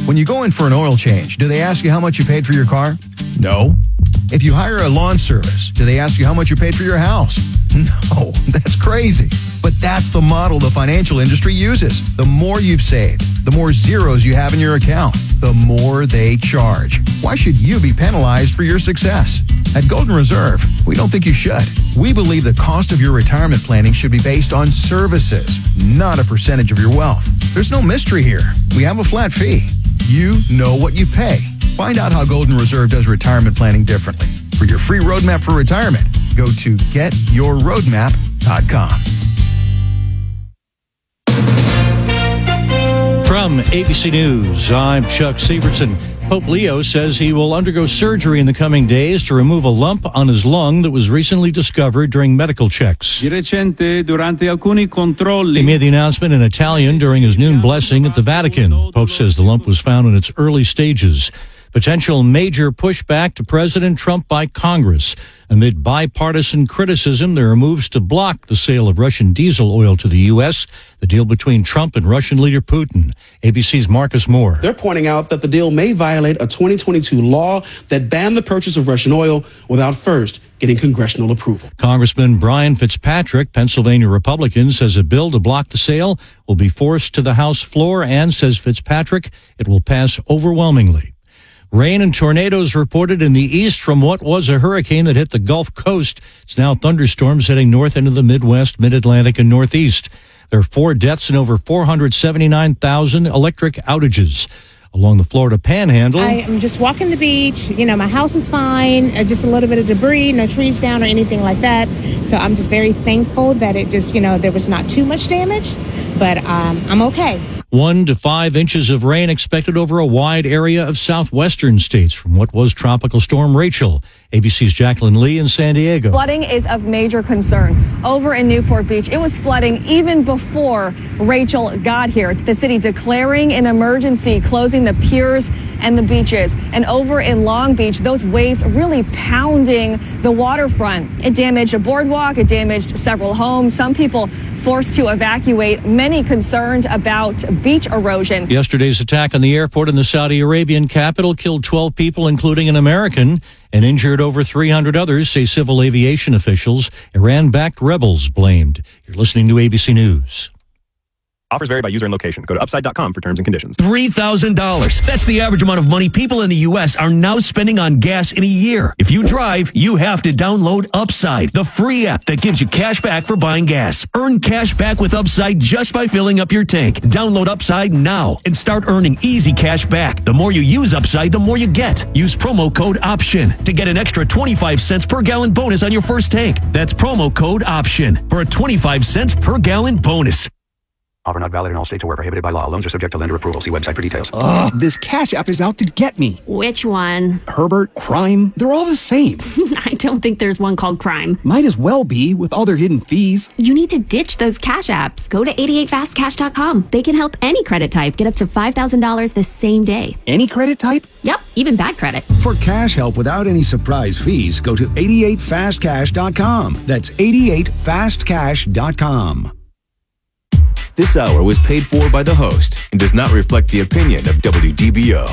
When you go in for an oil change, do they ask you how much you paid for your car? No. If you hire a lawn service, do they ask you how much you paid for your house? No, that's crazy. But that's the model the financial industry uses. The more you've saved, the more zeros you have in your account, the more they charge. Why should you be penalized for your success? At Golden Reserve, we don't think you should. We believe the cost of your retirement planning should be based on services, not a percentage of your wealth. There's no mystery here. We have a flat fee. You know what you pay. Find out how Golden Reserve does retirement planning differently. For your free roadmap for retirement, go to getyourroadmap.com. From ABC News, I'm Chuck Sievertson. Pope Leo says he will undergo surgery in the coming days to remove a lump on his lung that was recently discovered during medical checks. He made the announcement in Italian during his noon blessing at the Vatican. The Pope says the lump was found in its early stages. Potential major pushback to President Trump by Congress. Amid bipartisan criticism, there are moves to block the sale of Russian diesel oil to the U.S., the deal between Trump and Russian leader Putin. ABC's Marcus Moore. They're pointing out that the deal may violate a 2022 law that banned the purchase of Russian oil without first getting congressional approval. Congressman Brian Fitzpatrick, Pennsylvania Republican, says a bill to block the sale will be forced to the House floor and, says Fitzpatrick, it will pass overwhelmingly. Rain and tornadoes reported in the east from what was a hurricane that hit the Gulf Coast. It's now thunderstorms heading north into the Midwest, Mid-Atlantic, and Northeast. There are 4 deaths and over 479,000 electric outages. Along the Florida Panhandle, I am just walking the beach. You know, my house is fine. Just a little bit of debris, no trees down or anything like that. So I'm just very thankful that it just, there was not too much damage, but I'm okay. 1 to 5 inches of rain expected over a wide area of southwestern states from what was Tropical Storm Rachel. ABC's Jacqueline Lee in San Diego. Flooding is of major concern. Over in Newport Beach, it was flooding even before Rachel got here. The city declaring an emergency, closing the piers and the beaches. And over in Long Beach, those waves really pounding the waterfront. It damaged a boardwalk. It damaged several homes. Some people forced to evacuate, many concerned about beach erosion. Yesterday's attack on the airport in the Saudi Arabian capital killed 12 people, including an American, and injured over 300 others, say civil aviation officials. Iran-backed rebels blamed. You're listening to ABC News. Offers vary by user and location. Go to upside.com for terms and conditions. $3,000. That's the average amount of money people in the U.S. are now spending on gas in a year. If you drive, you have to download Upside, the free app that gives you cash back for buying gas. Earn cash back with Upside just by filling up your tank. Download Upside now and start earning easy cash back. The more you use Upside, the more you get. Use promo code OPTION to get an extra 25 cents per gallon bonus on your first tank. That's promo code OPTION for a 25 cents per gallon bonus. Offer not valid in all states or where prohibited by law. Loans are subject to lender approval. See website for details. This Cash App is out to get me. Which one? Herbert, Crime, they're all the same. I don't think there's one called Crime. Might as well be with all their hidden fees. You need to ditch those Cash Apps. Go to 88fastcash.com. They can help any credit type get up to $5,000 the same day. Any credit type? Yep, even bad credit. For cash help without any surprise fees, go to 88fastcash.com. That's 88fastcash.com. This hour was paid for by the host and does not reflect the opinion of WDBO.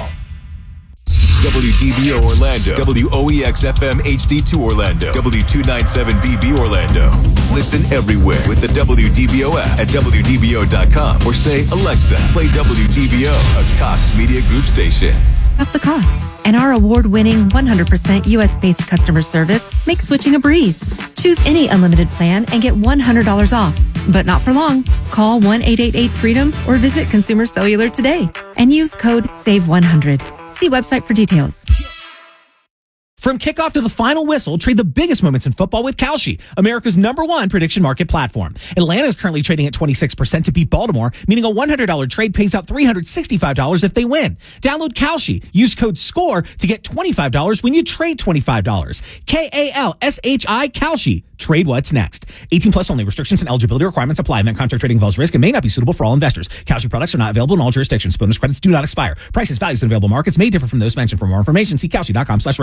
WDBO Orlando, WOEX-FM HD2 Orlando, W297BB Orlando. Listen everywhere with the WDBO app at WDBO.com or say, Alexa, play WDBO, a Cox Media Group station. Half the cost. And our award-winning 100% U.S.-based customer service makes switching a breeze. Choose any unlimited plan and get $100 off. But not for long. Call 1-888-FREEDOM or visit Consumer Cellular today and use code SAVE100. See website for details. From kickoff to the final whistle, trade the biggest moments in football with Kalshi, America's #1 prediction market platform. Atlanta is currently trading at 26% to beat Baltimore, meaning a $100 trade pays out $365 if they win. Download Kalshi. Use code SCORE to get $25 when you trade $25. Kalshi, Kalshi. Trade what's next. 18 plus only. Restrictions and eligibility requirements apply. Event contract trading involves risk and may not be suitable for all investors. Kalshi products are not available in all jurisdictions. Bonus credits do not expire. Prices, values, and available markets may differ from those mentioned. For more information, see Kalshi.com/regulatory.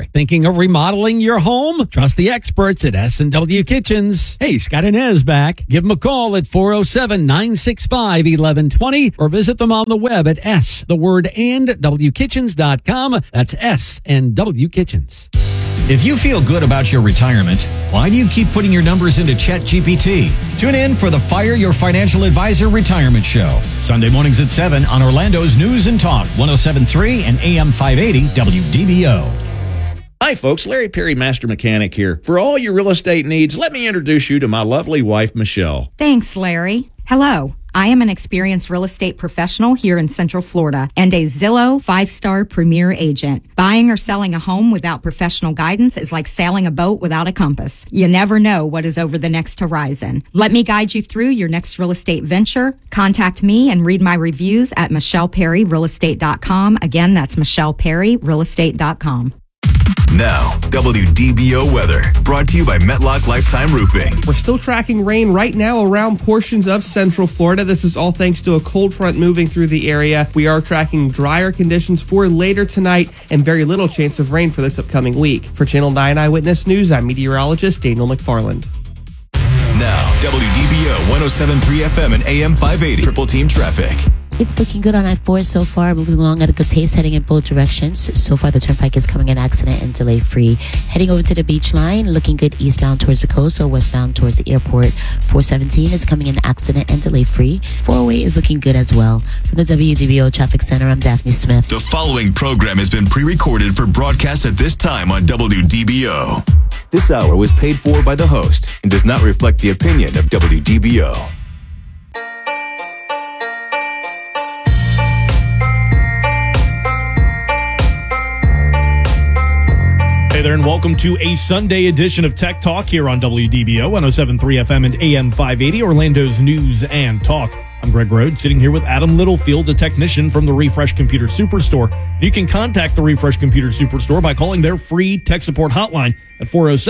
Thinking of remodeling your home? Trust the experts at S&W Kitchens. Hey, Scott and Ez back. Give them a call at 407-965-1120 or visit them on the web at wkitchens.com. That's S&W Kitchens. If you feel good about your retirement, why do you keep putting your numbers into ChatGPT? Tune in for the Fire Your Financial Advisor Retirement Show. Sunday mornings at 7 on Orlando's News and Talk, 107.3 and AM 580 WDBO. Hi, folks. Larry Perry, Master Mechanic here. For all your real estate needs, let me introduce you to my lovely wife, Michelle. Thanks, Larry. Hello. I am an experienced real estate professional here in Central Florida and a Zillow 5-star premier agent. Buying or selling a home without professional guidance is like sailing a boat without a compass. You never know what is over the next horizon. Let me guide you through your next real estate venture. Contact me and read my reviews at MichellePerryRealestate.com. Again, that's MichellePerryRealestate.com. Now, WDBO weather, brought to you by Metlock Lifetime Roofing. We're still tracking rain right now around portions of Central Florida. This is all thanks to a cold front moving through the area. We are tracking drier conditions for later tonight and very little chance of rain for this upcoming week. For Channel 9 Eyewitness News, I'm meteorologist Daniel McFarland. Now, WDBO 107.3 FM and AM 580. Triple Team Traffic. It's looking good on I-4 so far, moving along at a good pace, heading in both directions. So far, the turnpike is coming in accident and delay-free. Heading over to the beach line, looking good eastbound towards the coast or westbound towards the airport. 417 is coming in accident and delay-free. 408 is looking good as well. From the WDBO Traffic Center, I'm Daphne Smith. The following program has been pre-recorded for broadcast at this time on WDBO. This hour was paid for by the host and does not reflect the opinion of WDBO. Hey there, and welcome to a Sunday edition of Tech Talk here on WDBO 107.3 FM and AM 580, Orlando's News and Talk. I'm Greg Rhodes, sitting here with Adam Littlefield, a technician from the Refresh Computer Superstore. You can contact the Refresh Computer Superstore by calling their free tech support hotline at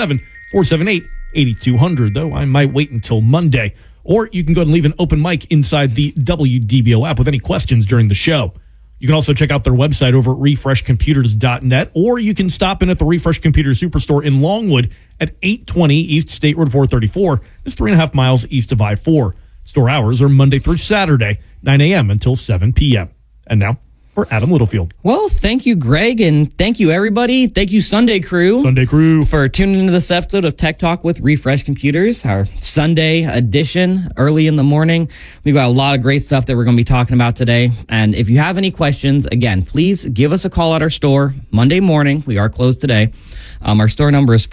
407-478-8200, though I might wait until Monday. Or you can go and leave an open mic inside the WDBO app with any questions during the show. You can also check out their website over at refreshcomputers.net, or you can stop in at the Refresh Computer Superstore in Longwood at 820 East State Road 434. It's 3.5 miles east of I-4. Store hours are Monday through Saturday, 9 a.m. until 7 p.m. And now for Adam Littlefield. Well, thank you, Greg, and thank you, everybody. Thank you, Sunday Crew. For tuning into this episode of Tech Talk with Refresh Computers, our Sunday edition, early in the morning. We've got a lot of great stuff that we're going to be talking about today. And if you have any questions, again, please give us a call at our store Monday morning. We are closed today. Our store number is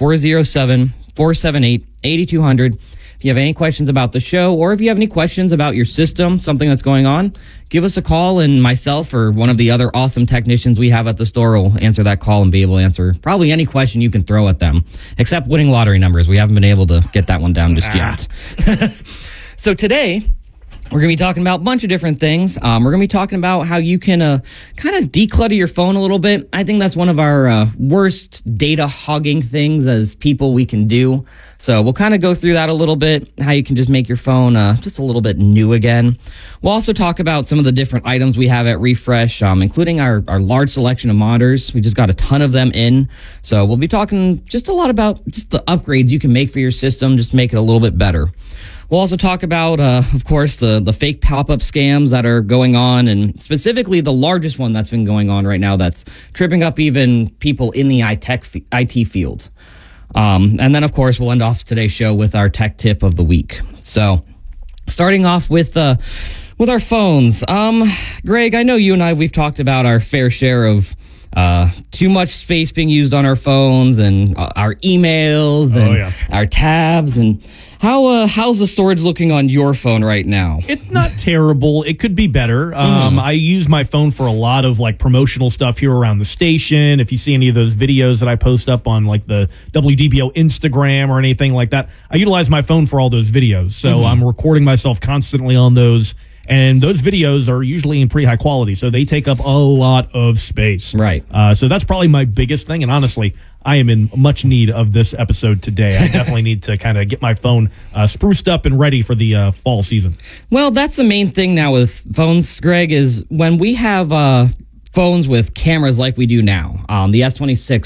407-478-8200. If you have any questions about the show, or if you have any questions about your system, something that's going on, give us a call, and myself or one of the other awesome technicians we have at the store will answer that call and be able to answer probably any question you can throw at them, except winning lottery numbers. We haven't been able to get that one down just yet. So today, we're going to be talking about a bunch of different things. We're going to be talking about how you can kind of declutter your phone a little bit. I think that's one of our worst data hogging things as people we can do. So we'll kind of go through that a little bit, how you can just make your phone just a little bit new again. We'll also talk about some of the different items we have at Refresh, including our large selection of monitors. We just got a ton of them in. So we'll be talking just a lot about just the upgrades you can make for your system, just to make it a little bit better. We'll also talk about, of course, the fake pop-up scams that are going on, and specifically the largest one that's been going on right now that's tripping up even people in the IT field. And then, of course, we'll end off today's show with our tech tip of the week. So, starting off with our phones. Greg, I know you and we've talked about our fair share of too much space being used on our phones and our emails and our tabs. And how's the storage looking on your phone right now? It's not terrible. It could be better. I use my phone for a lot of like promotional stuff here around the station. If you see any of those videos that I post up on like the WDBO Instagram or anything like that, I utilize my phone for all those videos. So I'm recording myself constantly on those. And those videos are usually in pretty high quality, so they take up a lot of space. Right. So that's probably my biggest thing. And honestly, I am in much need of this episode today. I definitely need to kind of get my phone spruced up and ready for the fall season. Well, that's the main thing now with phones, Greg, is when we have phones with cameras like we do now, the S26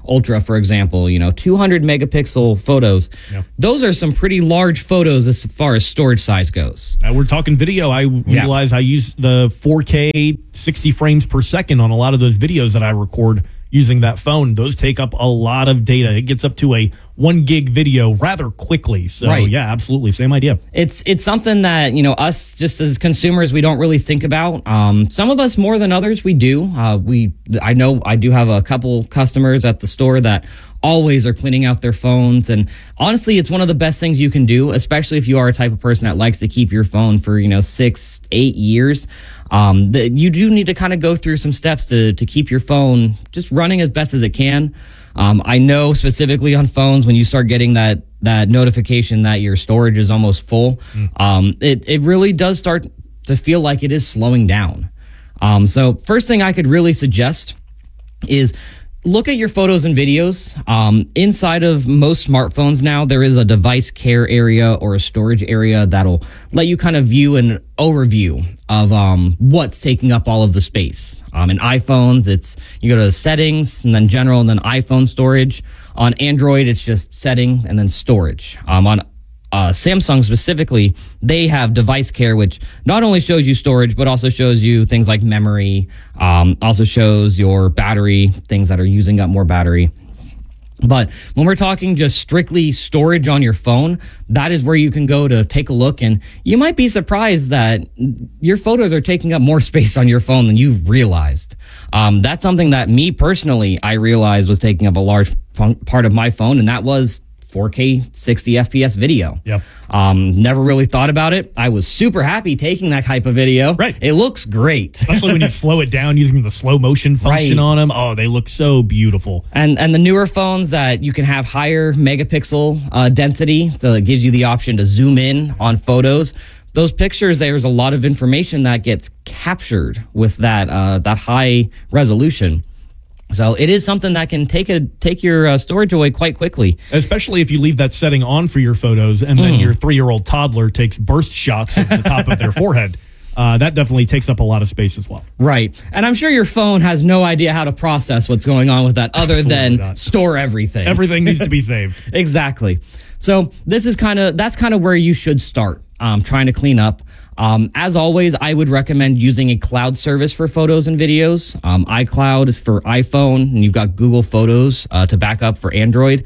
Ultra, for example, 200 megapixel photos. Yeah. Those are some pretty large photos as far as storage size goes. We're talking video. I use the 4K 60 frames per second on a lot of those videos that I record using that phone. Those take up a lot of data. It gets up to a 1 gig video rather quickly. So yeah, absolutely. Same idea. It's something that, us just as consumers, we don't really think about. Some of us more than others, we do. I know I do have a couple customers at the store that always are cleaning out their phones. And honestly, it's one of the best things you can do, especially if you are a type of person that likes to keep your phone for, 6-8 years. You do need to kind of go through some steps to keep your phone just running as best as it can. I know specifically on phones, when you start getting that notification that your storage is almost full, it really does start to feel like it is slowing down. So first thing I could really suggest is look at your photos and videos. Inside of most smartphones now, there is a device care area or a storage area that'll let you kind of view an overview of what's taking up all of the space. In iPhones, you go to settings and then general and then iPhone storage. On Android, it's just setting and then storage. On Samsung specifically, they have device care, which not only shows you storage, but also shows you things like memory, also shows your battery, things that are using up more battery. But when we're talking just strictly storage on your phone, that is where you can go to take a look. And you might be surprised that your photos are taking up more space on your phone than you realized. That's something that me personally, I realized was taking up a large part of my phone, and that was 4K 60 FPS video. Yep. Never really thought about it. I was super happy taking that type of video. Right. It looks great. Especially when you slow it down using the slow motion function on them. Oh, they look so beautiful. And the newer phones that you can have higher megapixel density, so it gives you the option to zoom in on photos. Those pictures, there's a lot of information that gets captured with that high resolution. So it is something that can take your storage away quite quickly. Especially if you leave that setting on for your photos and then your 3-year-old toddler takes burst shots at the top of their forehead. That definitely takes up a lot of space as well. Right. And I'm sure your phone has no idea how to process what's going on with that other than store everything. Everything needs to be saved. Exactly. So that's kind of where you should start, trying to clean up. As always, I would recommend using a cloud service for photos and videos. iCloud is for iPhone, and you've got Google Photos to back up for Android.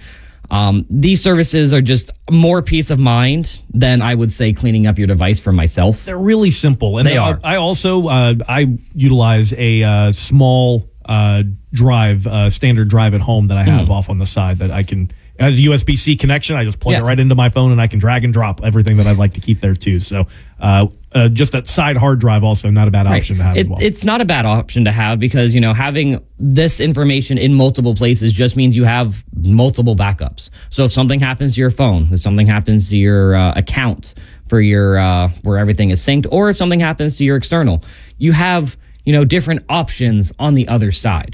These services are just more peace of mind than I would say cleaning up your device for myself. They're really simple. And they are. I also I utilize a small drive, standard drive at home that I have off on the side that I can... It has a USB-C connection. I just plug it right into my phone, and I can drag and drop everything that I'd like to keep there, too. So just that side hard drive also not a bad option to have as well. It's not a bad option to have because, having this information in multiple places just means you have multiple backups. So if something happens to your phone, if something happens to your account for your where everything is synced, or if something happens to your external, you have, different options on the other side.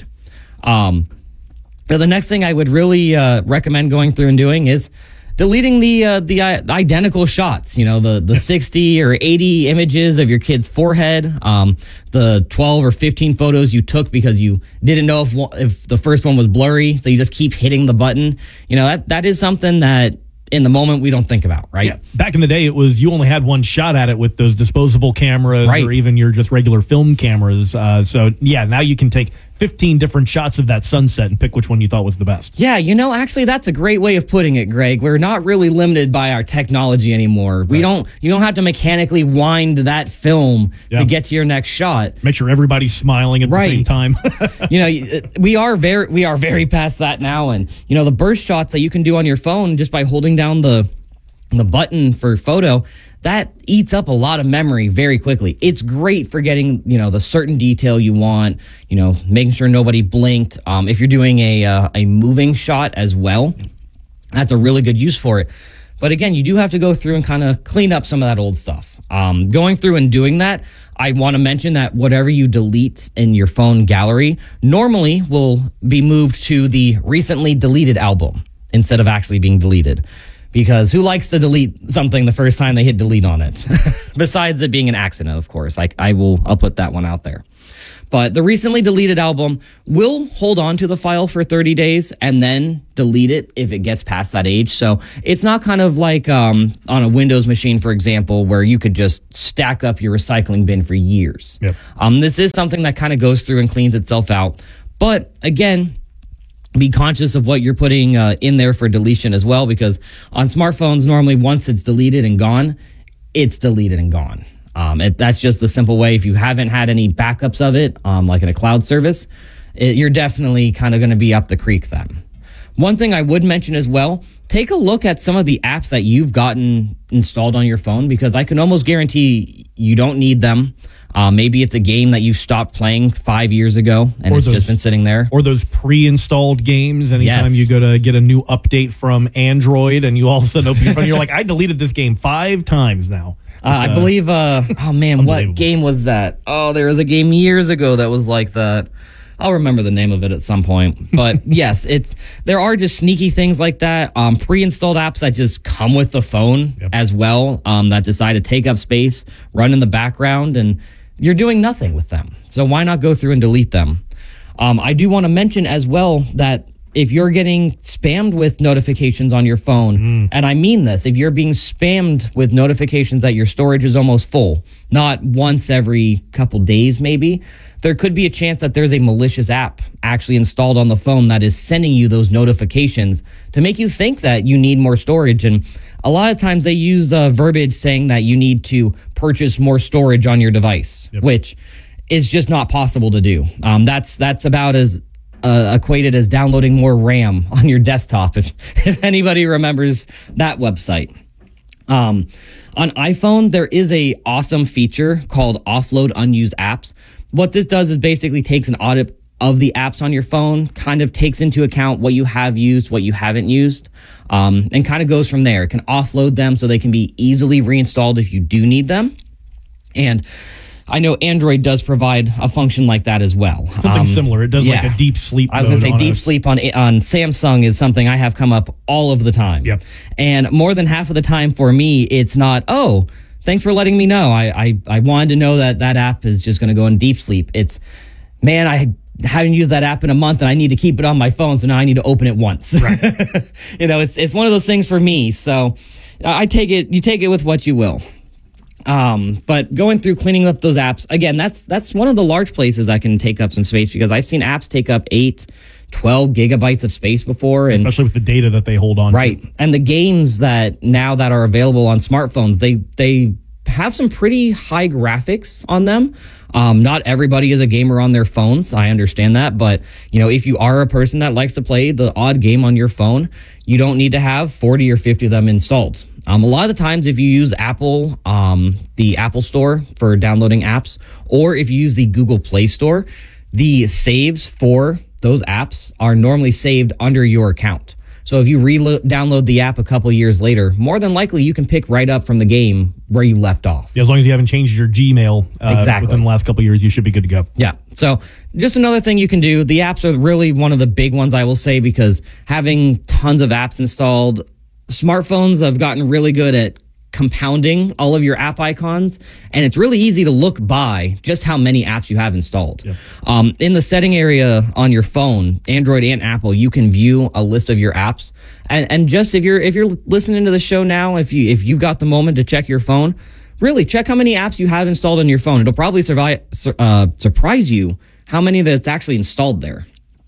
The next thing I would really recommend going through and doing is deleting the identical shots. The 60 or 80 images of your kid's forehead, the 12 or 15 photos you took because you didn't know if the first one was blurry, so you just keep hitting the button. That is something that in the moment we don't think about, right? Yeah. Back in the day, it was you only had one shot at it with those disposable cameras or even your just regular film cameras. So now you can take 15 different shots of that sunset and pick which one you thought was the best. Yeah, actually that's a great way of putting it, Greg. We're not really limited by our technology anymore. You don't have to mechanically wind that film to get to your next shot. Make sure everybody's smiling at the same time. We are very past that now, and the burst shots that you can do on your phone just by holding down the button for photo, that eats up a lot of memory very quickly. It's great for getting, the certain detail you want, making sure nobody blinked. If you're doing a moving shot as well, that's a really good use for it. But again, you do have to go through and kind of clean up some of that old stuff. Going through and doing that, I want to mention that whatever you delete in your phone gallery normally will be moved to the recently deleted album instead of actually being deleted. because who likes to delete something the first time they hit delete on it? Besides it being an accident, of course. I'll put that one out there. But the recently deleted album will hold on to the file for 30 days and then delete it if it gets past that age. So it's not kind of like on a Windows machine, for example, where you could just stack up your recycling bin for years. Yep. This is something that kind of goes through and cleans itself out. But again, be conscious of what you're putting in there for deletion as well, because on smartphones, normally once it's deleted and gone, it's deleted and gone. That's just the simple way. If you haven't had any backups of it, like in a cloud service, you're definitely kind of going to be up the creek then. One thing I would mention as well, take a look at some of the apps that you've gotten installed on your phone, because I can almost guarantee you don't need them. Maybe it's a game that you stopped playing 5 years ago and it's just been sitting there. Or those pre-installed games. Anytime Yes. you go to get a new update from Android and you all of a sudden open your phone, you're like, I deleted this game 5 times now. I believe, oh man, what game was that? Oh, there was a game years ago that was like that. I'll remember the name of it at some point. But yes, there are just sneaky things like that. Pre-installed apps that just come with the phone as well, that decide to take up space, run in the background, and you're doing nothing with them. So why not go through and delete them? I do want to mention as well that if you're getting spammed with notifications on your phone, and I mean this, if you're being spammed with notifications that your storage is almost full, not once every couple days maybe, there could be a chance that there's a malicious app actually installed on the phone that is sending you those notifications to make you think that you need more storage. And a lot of times they use verbiage saying that you need to purchase more storage on your device, which is just not possible to do. That's about as equated as downloading more RAM on your desktop, if anybody remembers that website. On iPhone, there is a awesome feature called offload unused apps. What this does is basically takes an audit of the apps on your phone, kind of takes into account what you have used, what you haven't used, and kind of goes from there. It can offload them so they can be easily reinstalled if you do need them. And I know Android does provide a function like that as well. Something similar. It does like a deep sleep I was going to say deep sleep on Samsung is something I have come up all of the time. Yep. And more than half of the time for me, it's not, oh, thanks for letting me know. I wanted to know that app is just going to go in deep sleep. It's, man, I haven't used that app in a month and I need to keep it on my phone, so now I need to open it once. Right. It's one of those things for me. So you take it with what you will. But going through cleaning up those apps, again, that's one of the large places that can take up some space, because I've seen apps take up 8-12 gigabytes of space before. And especially with the data that they hold on to. And the games that are available on smartphones, they have some pretty high graphics on them. Not everybody is a gamer on their phones. I understand that. But, if you are a person that likes to play the odd game on your phone, you don't need to have 40 or 50 of them installed. A lot of the times, if you use Apple, the Apple Store for downloading apps, or if you use the Google Play Store, the saves for those apps are normally saved under your account. So if you download the app a couple years later, more than likely you can pick right up from the game where you left off. Yeah, as long as you haven't changed your Gmail within the last couple of years, you should be good to go. Yeah. So just another thing you can do. The apps are really one of the big ones, I will say, because having tons of apps installed, smartphones have gotten really good at compounding all of your app icons, and it's really easy to look by just how many apps you have installed. Yeah. In the setting area on your phone, Android and Apple, you can view a list of your apps, and just if you're listening to the show now, if you've got the moment to check your phone, really check how many apps you have installed on your phone. It'll probably surprise you how many that's actually installed there.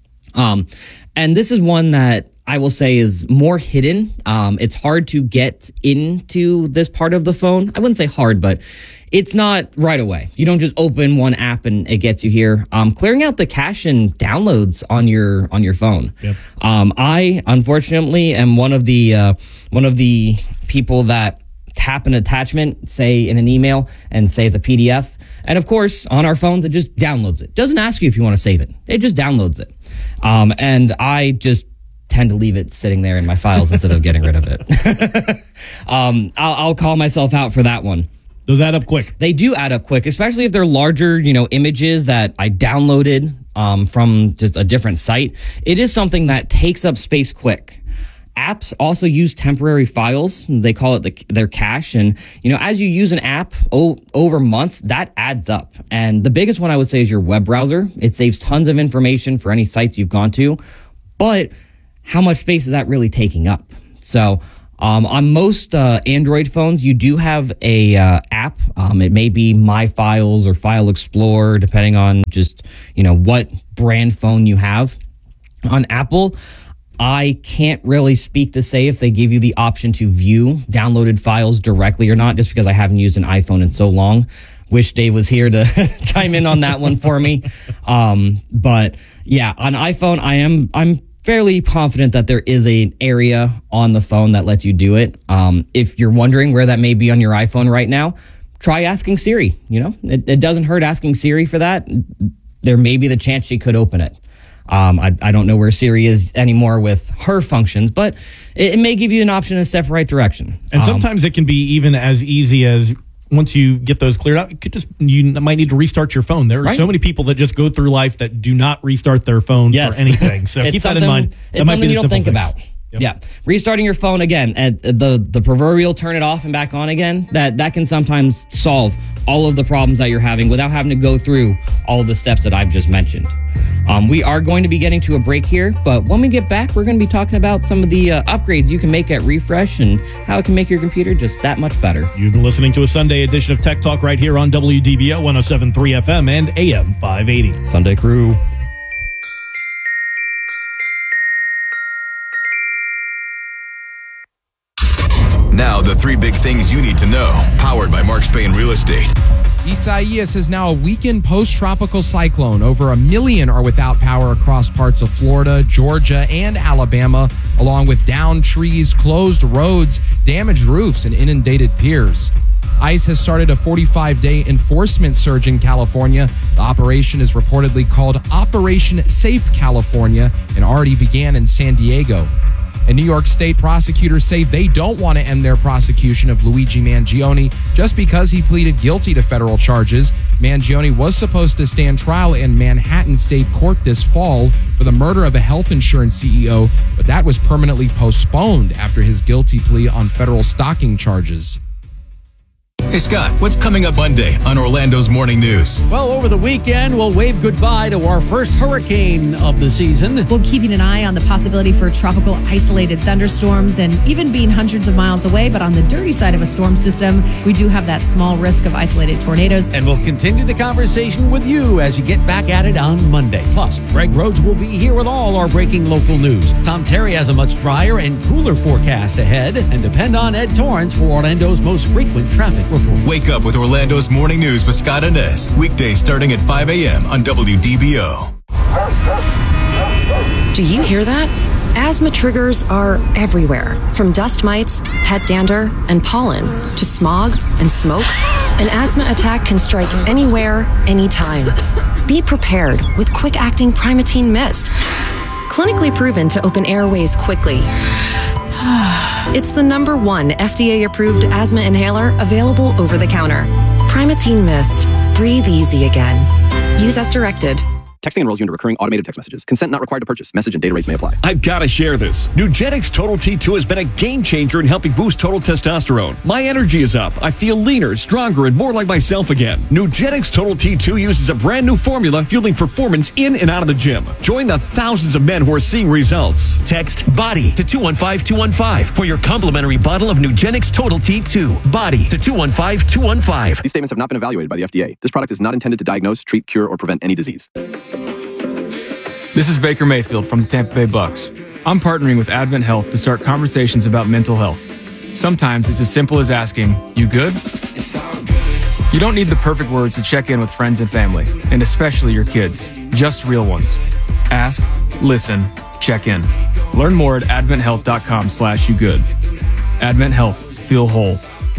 And this is one that I will say is more hidden. It's hard to get into this part of the phone. I wouldn't say hard, but it's not right away. You don't just open one app and it gets you here. Clearing out the cache and downloads on your phone. Yep. I unfortunately am one of the people that tap an attachment, say in an email, and say it's a PDF. And of course, on our phones, it just downloads it. Doesn't ask you if you want to save it. It just downloads it. And I just tend to leave it sitting there in my files instead of getting rid of it. I'll call myself out for that one. Those add up quick. They do add up quick, especially if they're larger, images that I downloaded from just a different site. It is something that takes up space quick. Apps also use temporary files. They call it their cache. And, as you use an app over months, that adds up. And the biggest one I would say is your web browser. It saves tons of information for any sites you've gone to. But how much space is that really taking up? So on most Android phones, you do have a app. It may be My Files or File Explorer, depending on just, what brand phone you have. On Apple, I can't really speak to say if they give you the option to view downloaded files directly or not, just because I haven't used an iPhone in so long. Wish Dave was here to chime in on that one for me. But yeah, on iPhone, I'm fairly confident that there is an area on the phone that lets you do it. If you're wondering where that may be on your iPhone right now, try asking Siri. It doesn't hurt asking Siri for that. There may be the chance she could open it. I don't know where Siri is anymore with her functions, but it may give you an option in a step right direction. And sometimes it can be even as easy as once you get those cleared out, you might need to restart your phone. There are so many people that just go through life that do not restart their phone for anything. So keep that in mind. It's something you don't think about. Yep. Yeah. Restarting your phone again, at the proverbial turn it off and back on again, that can sometimes solve all of the problems that you're having without having to go through all of the steps that I've just mentioned. We are going to be getting to a break here, but when we get back, we're going to be talking about some of the upgrades you can make at Refresh and how it can make your computer just that much better. You've been listening to a Sunday edition of Tech Talk right here on WDBO 107.3 FM and AM 580. Sunday Crew. Now, the 3 big things you need to know, powered by Mark Spain Real Estate. Isaias is now a weakened post-tropical cyclone. Over 1 million are without power across parts of Florida, Georgia, and Alabama, along with downed trees, closed roads, damaged roofs, and inundated piers. ICE has started a 45-day enforcement surge in California. The operation is reportedly called Operation Safe California and already began in San Diego. And New York State prosecutors say they don't want to end their prosecution of Luigi Mangione just because he pleaded guilty to federal charges. Mangione was supposed to stand trial in Manhattan State Court this fall for the murder of a health insurance CEO, but that was permanently postponed after his guilty plea on federal stalking charges. Hey, Scott, what's coming up Monday on Orlando's Morning News? Well, over the weekend, we'll wave goodbye to our first hurricane of the season. We're keeping an eye on the possibility for tropical isolated thunderstorms and even being hundreds of miles away. But on the dirty side of a storm system, we do have that small risk of isolated tornadoes. And we'll continue the conversation with you as you get back at it on Monday. Plus, Greg Rhodes will be here with all our breaking local news. Tom Terry has a much drier and cooler forecast ahead. And depend on Ed Torrance for Orlando's most frequent traffic report. Wake up with Orlando's Morning News with Scott Inez. Weekdays starting at 5 a.m. on WDBO. Do you hear that? Asthma triggers are everywhere, from dust mites, pet dander, and pollen, to smog and smoke. An asthma attack can strike anywhere, anytime. Be prepared with quick-acting Primatene Mist. Clinically proven to open airways quickly. It's the #1 FDA-approved asthma inhaler available over the counter. Primatene Mist. Breathe easy again. Use as directed. Texting enrolls you into recurring automated text messages. Consent not required to purchase. Message and data rates may apply. I've got to share this. Nugenix Total T2 has been a game changer in helping boost total testosterone. My energy is up. I feel leaner, stronger, and more like myself again. Nugenix Total T2 uses a brand new formula fueling performance in and out of the gym. Join the thousands of men who are seeing results. Text BODY to 215-215 for your complimentary bottle of Nugenix Total T2. BODY to 215-215. These statements have not been evaluated by the FDA. This product is not intended to diagnose, treat, cure, or prevent any disease. This is Baker Mayfield from the Tampa Bay Bucks. I'm partnering with Advent Health to start conversations about mental health. Sometimes it's as simple as asking, "You good?" You don't need the perfect words to check in with friends and family, and especially your kids. Just real ones. Ask, listen, check in. Learn more at adventhealth.com/yougood. Advent Health. Feel whole.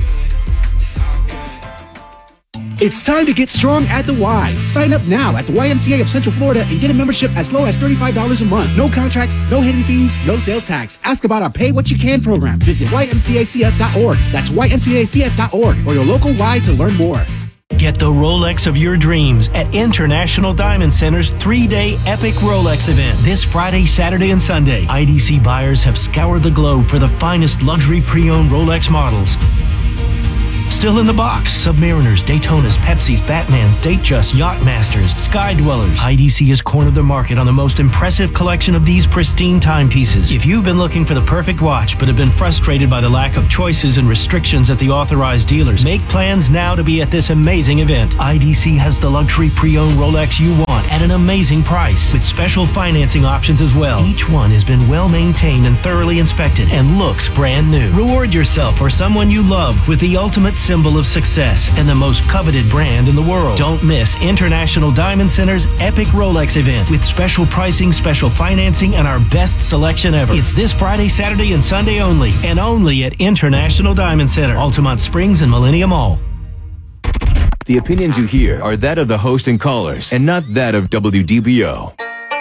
It's time to get strong at the Y. Sign up now at the YMCA of Central Florida and get a membership as low as $35 a month. No contracts, no hidden fees, no sales tax. Ask about our Pay What You Can program. Visit ymcacf.org. That's ymcacf.org or your local Y to learn more. Get the Rolex of your dreams at International Diamond Center's 3-day Epic Rolex event. This Friday, Saturday, and Sunday, IDC buyers have scoured the globe for the finest luxury pre-owned Rolex models. Still in the box, Submariners, Daytonas, Pepsis, Batmans, Datejust, Yachtmasters, Sky Dwellers. IDC has cornered the market on the most impressive collection of these pristine timepieces. If you've been looking for the perfect watch but have been frustrated by the lack of choices and restrictions at the authorized dealers, make plans now to be at this amazing event. IDC has the luxury pre-owned Rolex you want at an amazing price with special financing options as well. Each one has been well maintained and thoroughly inspected and looks brand new. Reward yourself or someone you love with the ultimate symbol of success and the most coveted brand in the world. Don't miss International Diamond Center's Epic Rolex event with special pricing, special financing, and our best selection ever. It's this Friday, Saturday, and Sunday only, and only at International Diamond Center, Altamont Springs and Millennium Mall. The opinions you hear are that of the host and callers, and not that of WDBO.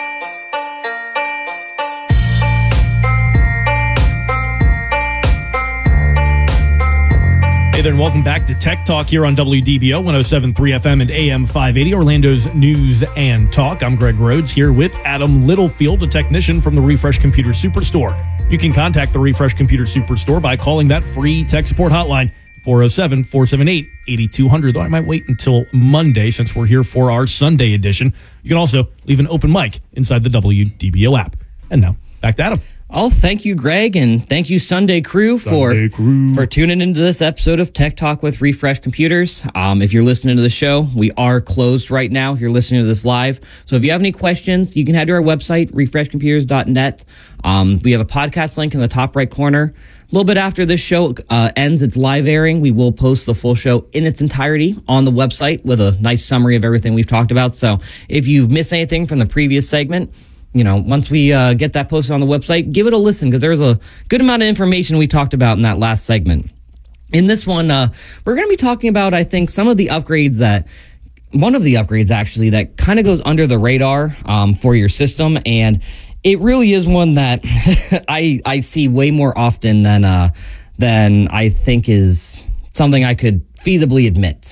Hey there, and welcome back to Tech Talk here on WDBO 107.3 FM and AM 580, Orlando's News and Talk. I'm Greg Rhodes here with Adam Littlefield, a technician from the Refresh Computer Superstore. You can contact the Refresh Computer Superstore by calling that free tech support hotline, 407-478-8200, though I might wait until Monday since we're here for our Sunday edition. You can also leave an open mic inside the WDBO app. And now, back to Adam. Oh, thank you, Greg, and thank you, Sunday Crew, for tuning into this episode of Tech Talk with Refresh Computers. If you're listening to the show, we are closed right now if you're listening to this live. So if you have any questions, you can head to our website, refreshcomputers.net. We have a podcast link in the top right corner. A little bit after this show ends its live airing, we will post the full show in its entirety on the website with a nice summary of everything we've talked about. So if you've missed anything from the previous segment, once we get that posted on the website, give it a listen because there's a good amount of information we talked about in that last segment. In this one, we're going to be talking about, I think, one of the upgrades actually that kind of goes under the radar for your system, and it really is one that I see way more often than I think is something I could feasibly admit.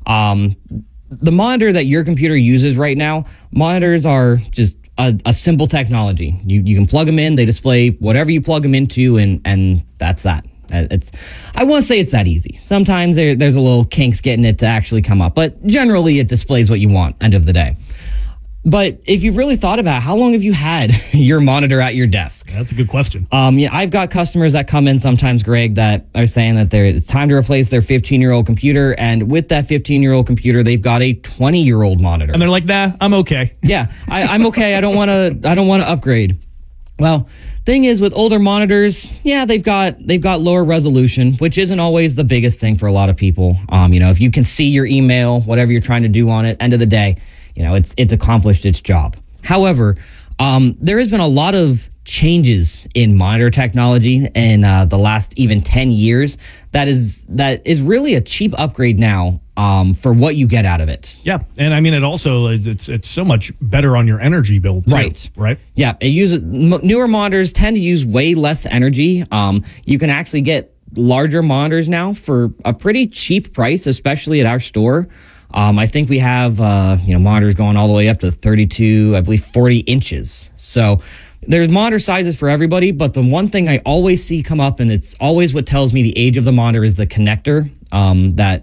The monitor that your computer uses right now, monitors are just a simple technology. You can plug them in, they display whatever you plug them into, and that's that. I want to say it's that easy. Sometimes there's a little kinks getting it to actually come up, but generally it displays what you want, end of the day. But if you've really thought about how long have you had your monitor at your desk? That's a good question. I've got customers that come in sometimes, Greg, that are saying that it's time to replace their 15-year-old computer, and with that 15-year-old computer, they've got a 20-year-old monitor. And they're like, nah, I'm okay. Yeah, I'm okay. I don't want to upgrade. Well, thing is with older monitors, yeah, they've got lower resolution, which isn't always the biggest thing for a lot of people. If you can see your email, whatever you're trying to do on it, end of the day, it's accomplished its job. However, there has been a lot of changes in monitor technology in the last even 10 years that is really a cheap upgrade now for what you get out of it. Yeah, and I mean it also it's so much better on your energy bill too, right? Yeah, newer monitors tend to use way less energy. You can actually get larger monitors now for a pretty cheap price, especially at our store. I think we have monitors going all the way up to 32, I believe 40 inches. So there's monitor sizes for everybody, but the one thing I always see come up, and it's always what tells me the age of the monitor, is the connector that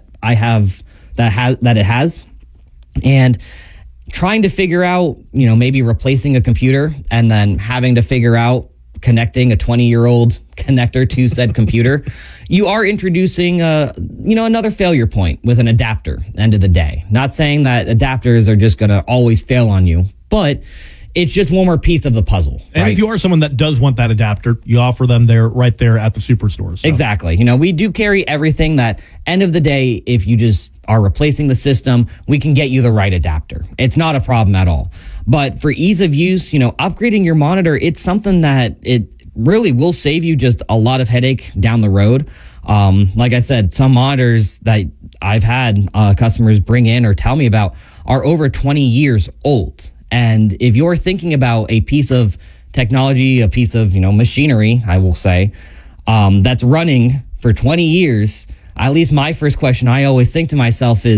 it has. And trying to figure out, maybe replacing a computer and then having to figure out connecting a 20-year-old connector to said computer, you are introducing another failure point with an adapter, end of the day. Not saying that adapters are just going to always fail on you, but it's just one more piece of the puzzle. And right? If you are someone that does want that adapter, you offer them right there at the superstores. So. Exactly. We do carry everything that, end of the day, if you just are replacing the system, we can get you the right adapter. It's not a problem at all. But for ease of use, upgrading your monitor, it's something that it really will save you just a lot of headache down the road. Like I said, some monitors that I've had customers bring in or tell me about are over 20 years old. And if you're thinking about a piece of technology, a piece of, machinery, I will say, that's running for 20 years, at least my first question I always think to myself is,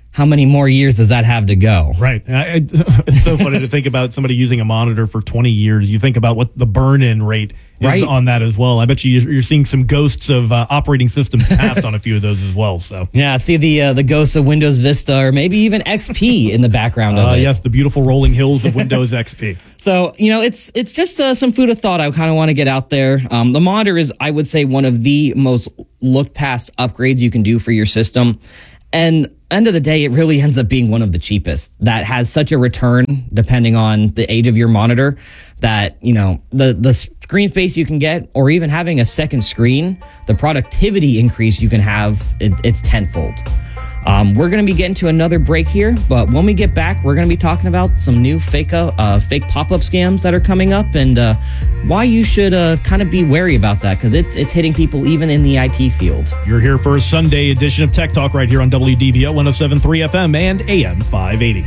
how many more years does that have to go? Right. It's so funny to think about somebody using a monitor for 20 years. You think about what the burn-in rate is on that as well. I bet you're seeing some ghosts of operating systems passed on a few of those as well. So yeah, see the ghosts of Windows Vista or maybe even XP in the background of it. Yes, the beautiful rolling hills of Windows XP. So, it's just some food of thought I kind of want to get out there. The monitor is, I would say, one of the most looked past upgrades you can do for your system. And end of the day, it really ends up being one of the cheapest that has such a return depending on the age of your monitor that, the screen space you can get, or even having a second screen, the productivity increase you can have, it's tenfold. We're going to be getting to another break here, but when we get back, we're going to be talking about some new fake pop-up scams that are coming up and why you should kind of be wary about that, because it's hitting people even in the IT field. You're here for a Sunday edition of Tech Talk right here on WDBO 107.3 FM and AM 580.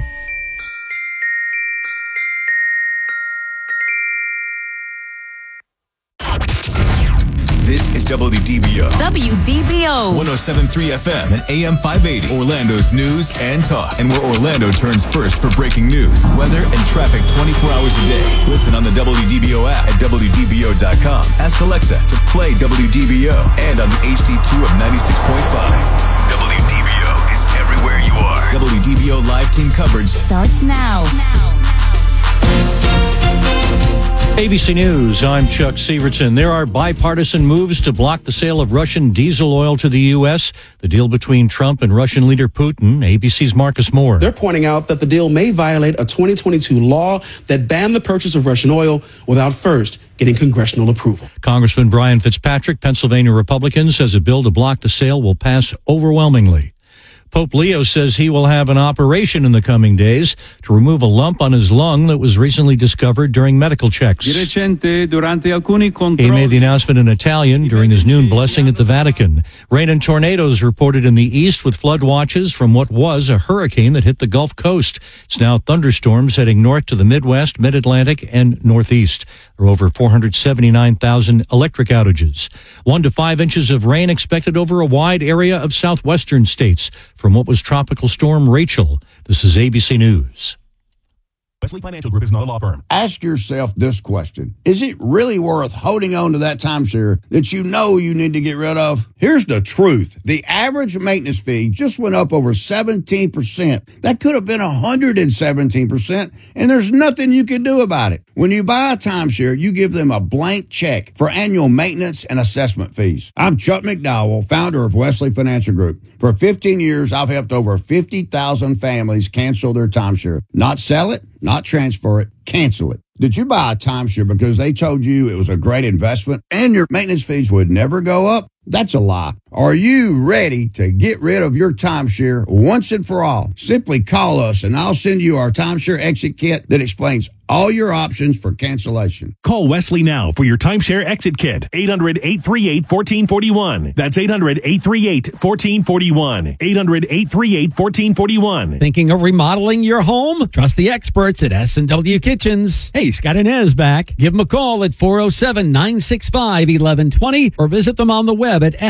This is WDBO. WDBO. 107.3 FM and AM 580. Orlando's news and talk. And where Orlando turns first for breaking news, weather, and traffic 24 hours a day. Listen on the WDBO app at WDBO.com. Ask Alexa to play WDBO and on the HD2 of 96.5. WDBO is everywhere you are. WDBO live team coverage starts now. ABC News, I'm Chuck Severson. There are bipartisan moves to block the sale of Russian diesel oil to the U.S. The deal between Trump and Russian leader Putin. ABC's Marcus Moore. They're pointing out that the deal may violate a 2022 law that banned the purchase of Russian oil without first getting congressional approval. Congressman Brian Fitzpatrick, Pennsylvania Republican, says a bill to block the sale will pass overwhelmingly. Pope Leo says he will have an operation in the coming days to remove a lump on his lung that was recently discovered during medical checks. He made the announcement in Italian during his noon blessing at the Vatican. Rain and tornadoes reported in the east with flood watches from what was a hurricane that hit the Gulf Coast. It's now thunderstorms heading north to the Midwest, Mid-Atlantic, and Northeast. There are over 479,000 electric outages. 1 to 5 inches of rain expected over a wide area of southwestern states from what was Tropical Storm Rachel. This is ABC News. Wesley Financial Group is not a law firm. Ask yourself this question. Is it really worth holding on to that timeshare that you know you need to get rid of? Here's the truth. The average maintenance fee just went up over 17%. That could have been 117%, and there's nothing you can do about it. When you buy a timeshare, you give them a blank check for annual maintenance and assessment fees. I'm Chuck McDowell, founder of Wesley Financial Group. For 15 years, I've helped over 50,000 families cancel their timeshare. Not sell it, not transfer it, cancel it. Did you buy a timeshare because they told you it was a great investment and your maintenance fees would never go up? That's a lie. Are you ready to get rid of your timeshare once and for all? Simply call us and I'll send you our timeshare exit kit that explains all your options for cancellation. Call Wesley now for your timeshare exit kit. 800-838-1441. That's 800-838-1441. 800-838-1441. Thinking of remodeling your home? Trust the experts at S&W Kitchens. Hey, Scott and Ez back. Give them a call at 407-965-1120 or visit them on the web at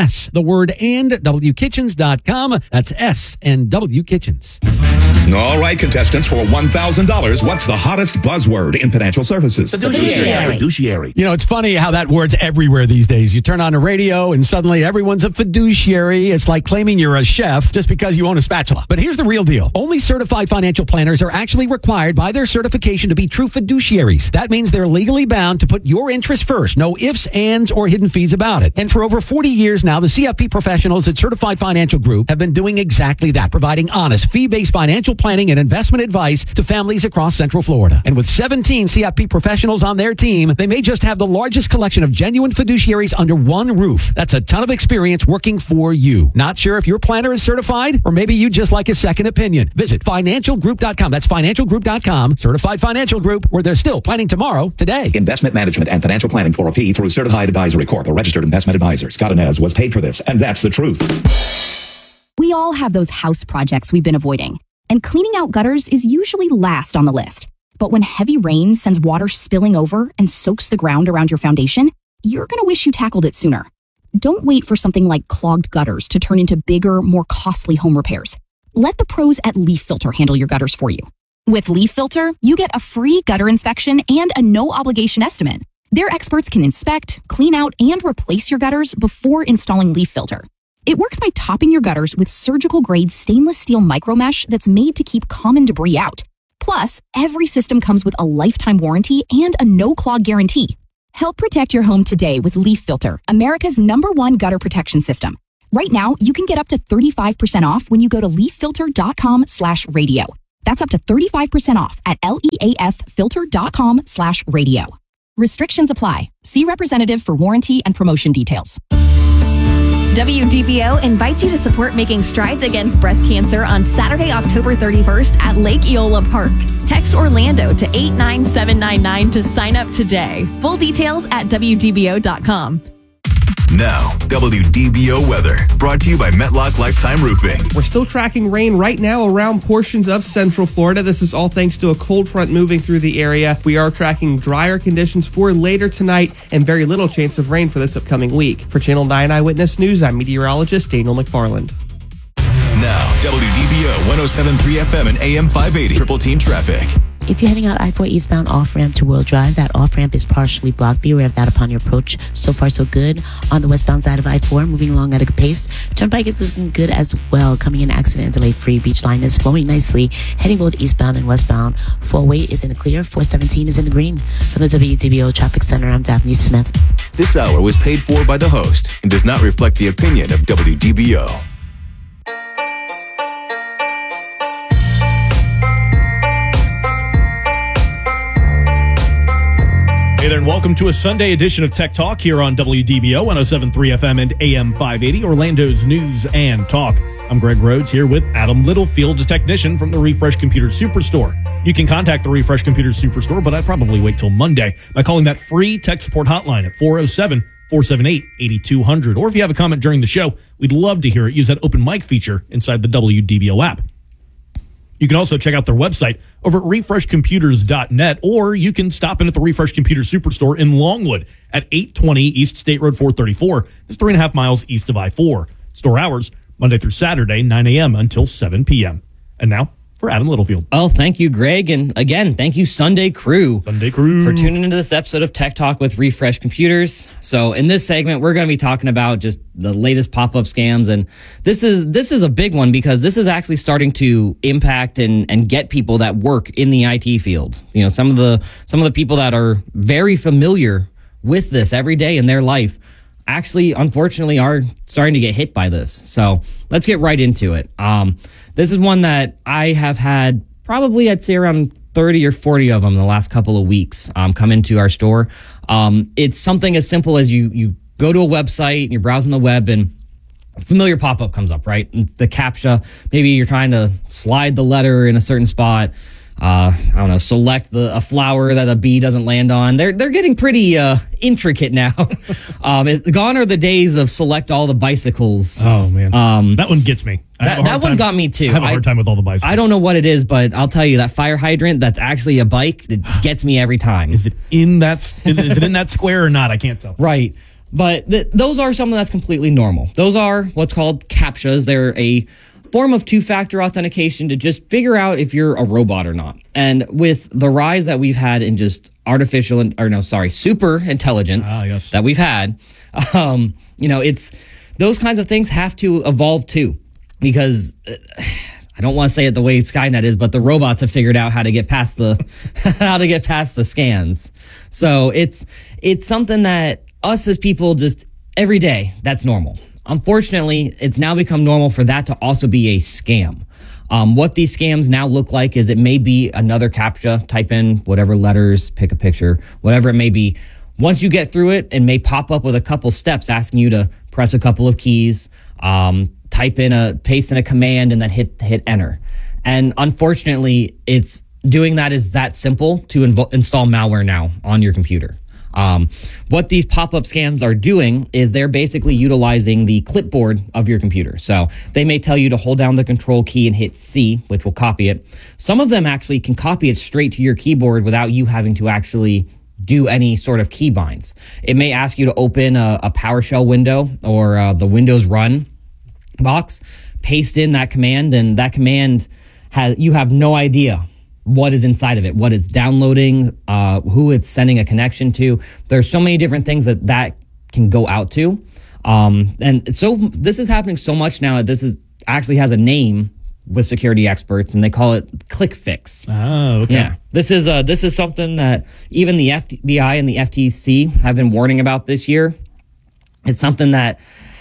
wkitchens.com. That's S&W Kitchens. All right, contestants, for $1,000, what's the hottest buzzword in financial services? Fiduciary. You know, it's funny how that word's everywhere these days. You turn on the radio and suddenly everyone's a fiduciary. It's like claiming you're a chef just because you own a spatula. But here's the real deal. Only certified financial planners are actually required by their certification to be true fiduciaries. That means they're legally bound to put your interest first. No ifs, ands, or hidden fees about it. And for over 40 years now, the CFP professionals at Certified Financial Group have been doing exactly that, providing honest, fee-based financial planning and investment advice to families across Central Florida. And with 17 CFP professionals on their team, they may just have the largest collection of genuine fiduciaries under one roof. That's a ton of experience working for you. Not sure if your planner is certified, or maybe you just like a second opinion. Visit financialgroup.com. That's financialgroup.com. Certified Financial Group, where they're still planning tomorrow, today. Investment management and financial planning for a fee through Certified Advisory Corp, a registered investment advisor. Scott and Ez was paid for this, and that's the truth. We all have those house projects we've been avoiding, and cleaning out gutters is usually last on the list. But when heavy rain sends water spilling over and soaks the ground around your foundation, you're going to wish you tackled it sooner. Don't wait for something like clogged gutters to turn into bigger, more costly home repairs. Let the pros at Leaf Filter handle your gutters for you. With Leaf Filter, you get a free gutter inspection and a no-obligation estimate. Their experts can inspect, clean out, and replace your gutters before installing Leaf Filter. It works by topping your gutters with surgical-grade stainless steel micromesh that's made to keep common debris out. Plus, every system comes with a lifetime warranty and a no-clog guarantee. Help protect your home today with Leaf Filter, America's #1 gutter protection system. Right now, you can get up to 35% off when you go to leaffilter.com/radio. That's up to 35% off at leaffilter.com/radio. Restrictions apply. See representative for warranty and promotion details. WDBO invites you to support Making Strides Against Breast Cancer on Saturday, October 31st at Lake Eola Park. Text Orlando to 89799 to sign up today. Full details at WDBO.com. Now, WDBO weather, brought to you by Metlock Lifetime Roofing. We're still tracking rain right now around portions of central Florida. This is all thanks to a cold front moving through the area. We are tracking drier conditions for later tonight and very little chance of rain for this upcoming week. For Channel 9 Eyewitness News, I'm meteorologist Daniel McFarland. Now, WDBO 107.3 FM and AM 580. Triple Team Traffic. If you're heading out I-4 eastbound off-ramp to World Drive, that off-ramp is partially blocked. Be aware of that upon your approach. So far, so good. On the westbound side of I-4, moving along at a good pace. Turnpike is looking good as well. Coming in accident and delay-free. Beach line is flowing nicely. Heading both eastbound and westbound. 4-way is in the clear. 417 is in the green. From the WDBO Traffic Center, I'm Daphne Smith. This hour was paid for by the host and does not reflect the opinion of WDBO. Hey there, and welcome to a Sunday edition of Tech Talk here on WDBO 107.3 FM and AM 580, Orlando's news and talk. I'm Greg Rhodes here with Adam Littlefield, a technician from the Refresh Computer Superstore. You can contact the Refresh Computer Superstore, but I'd probably wait till Monday by calling that free tech support hotline at 407-478-8200. Or if you have a comment during the show, we'd love to hear it. Use that open mic feature inside the WDBO app. You can also check out their website over at refreshcomputers.net, or you can stop in at the Refresh Computer Superstore in Longwood at 820 East State Road 434. It's 3.5 miles east of I-4. Store hours, Monday through Saturday, 9 a.m. until 7 p.m. And now, for Adam Littlefield. Oh, thank you, Greg. And again, thank you, Sunday Crew. Sunday Crew. For tuning into this episode of Tech Talk with Refresh Computers. So in this segment, we're going to be talking about just the latest pop-up scams. And this is a big one because this is actually starting to impact and get people that work in the IT field. You know, some of the people that are very familiar with this every day in their life actually, unfortunately, are starting to get hit by this. So let's get right into it. This is one that I have had probably, I'd say, around 30 or 40 of them in the last couple of weeks come into our store. It's something as simple as you go to a website and you're browsing the web and a familiar pop-up comes up, right? And the CAPTCHA, maybe you're trying to slide the letter in a certain spot. I don't know, select a flower that a bee doesn't land on. They're getting pretty intricate now. Gone are the days of select all the bicycles. Oh, man. That one gets me. That one got me, too. I have a hard time with all the bicycles. I don't know what it is, but I'll tell you, that fire hydrant that's actually a bike, it gets me every time. Is it in that square or not? I can't tell. Right. But those are something that's completely normal. Those are what's called CAPTCHAs. They're a form of two-factor authentication to just figure out if you're a robot or not. And with the rise that we've had in just super intelligence that we've had, it's those kinds of things have to evolve too, because I don't want to say it the way Skynet is, but the robots have figured out how to get past the scans. So it's something that us as people just every day, that's normal. Unfortunately, it's now become normal for that to also be a scam. What these scams now look like is it may be another CAPTCHA, type in whatever letters, pick a picture, whatever it may be. Once you get through it, it may pop up with a couple steps asking you to press a couple of keys, paste in a command, and then hit enter. And unfortunately, it's doing that is that simple to install malware now on your computer. What these pop-up scams are doing is they're basically utilizing the clipboard of your computer. So they may tell you to hold down the control key and hit C, which will copy it. Some of them actually can copy it straight to your keyboard without you having to actually do any sort of key binds. It may ask you to open a PowerShell window or the Windows Run box, paste in that command, and that command you have no idea what is inside of it, what it's downloading, who it's sending a connection to. There's so many different things that can go out to. And so this is happening so much now that this is actually has a name with security experts, and they call it click fix. Oh, okay. Yeah. This is something that even the FBI and the FTC have been warning about this year. It's something that,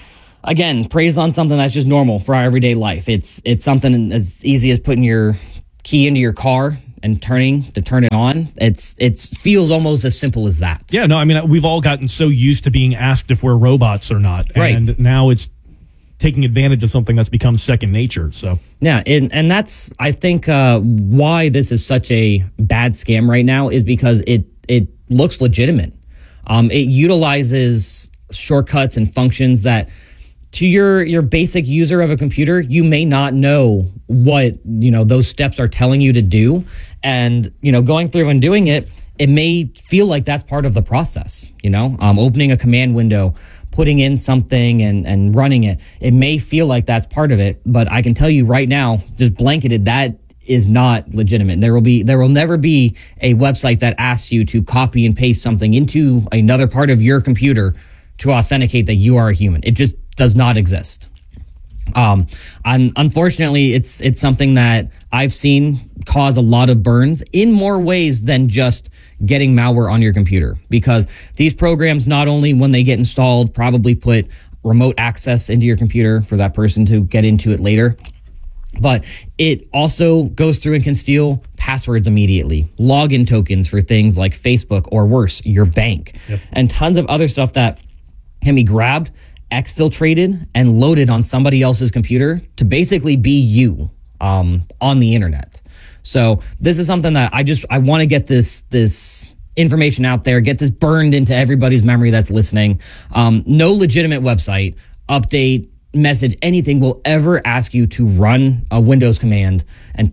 again, preys on something that's just normal for our everyday life. It's something as easy as putting your key into your car and turn it on. It feels almost as simple as that. Yeah, no, I mean, we've all gotten so used to being asked if we're robots or not. Right. And now it's taking advantage of something that's become second nature. So yeah, and that's, I think, why this is such a bad scam right now is because it looks legitimate. It utilizes shortcuts and functions that to your basic user of a computer, you may not know what, those steps are telling you to do. And, going through and doing it, it may feel like that's part of the process, opening a command window, putting in something and running it. It may feel like that's part of it, but I can tell you right now, just blanketed, that is not legitimate. There will never be a website that asks you to copy and paste something into another part of your computer to authenticate that you are a human. It just does not exist. And unfortunately, it's something that I've seen cause a lot of burns in more ways than just getting malware on your computer, because these programs, not only when they get installed, probably put remote access into your computer for that person to get into it later, but it also goes through and can steal passwords immediately, login tokens for things like Facebook, or worse, your bank, and tons of other stuff that can be grabbed, exfiltrated, and loaded on somebody else's computer to basically be you on the internet. So this is something that I want to get this information out there, get this burned into everybody's memory that's listening. No legitimate website, update, message, anything will ever ask you to run a Windows command